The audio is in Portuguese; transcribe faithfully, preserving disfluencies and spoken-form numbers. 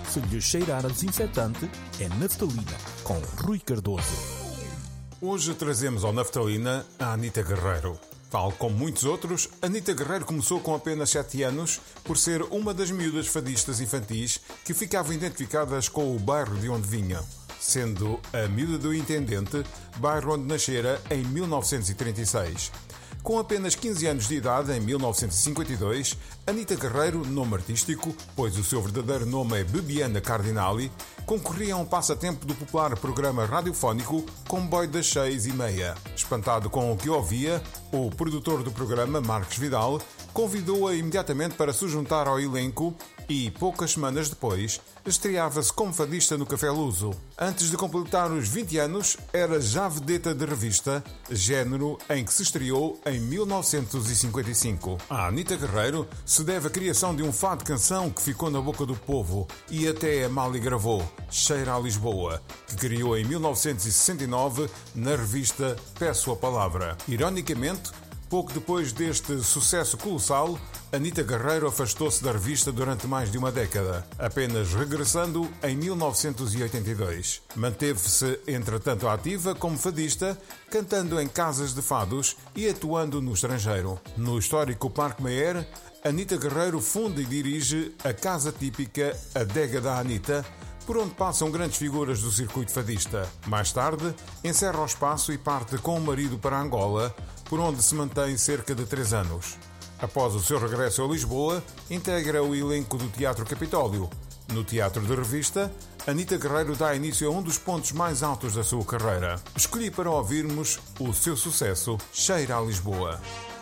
Se lhe cheirar a desinfetante, é naftalina, com Rui Cardoso. Hoje trazemos ao Naftalina a Anita Guerreiro. Tal como muitos outros, Anita Guerreiro começou com apenas sete anos por ser uma das miúdas fadistas infantis que ficavam identificadas com o bairro de onde vinham, sendo a miúda do Intendente, bairro onde nascera em mil novecentos e trinta e seis. Com apenas quinze anos de idade, em mil novecentos e cinquenta e dois, Anita Guerreiro, nome artístico, pois o seu verdadeiro nome é Bebiana Cardinali, concorria a um passatempo do popular programa radiofónico Comboio das Seis e Meia. Espantado com o que ouvia, o produtor do programa, Marcos Vidal, convidou-a imediatamente para se juntar ao elenco e, poucas semanas depois, estreava-se como fadista no Café Luso. Antes de completar os vinte anos, era já vedeta de revista, género em que se estreou em mil novecentos e cinquenta e cinco. A Anita Guerreiro se deve à criação de um fado canção que ficou na boca do povo e até a Mali gravou, Cheira a Lisboa, que criou em mil novecentos e sessenta e nove na revista Peço a Palavra. Ironicamente, pouco depois deste sucesso colossal, Anita Guerreiro afastou-se da revista durante mais de uma década, apenas regressando em mil novecentos e oitenta e dois. Manteve-se, entretanto, ativa como fadista, cantando em casas de fados e atuando no estrangeiro. No histórico Parque Mayer, Anita Guerreiro funda e dirige a casa típica Adega da Anita, por onde passam grandes figuras do circuito fadista. Mais tarde, encerra o espaço e parte com o marido para Angola, por onde se mantém cerca de três anos. Após o seu regresso a Lisboa, integra o elenco do Teatro Capitólio. No teatro de revista, Anita Guerreiro dá início a um dos pontos mais altos da sua carreira. Escolhi para ouvirmos o seu sucesso, Cheira a Lisboa.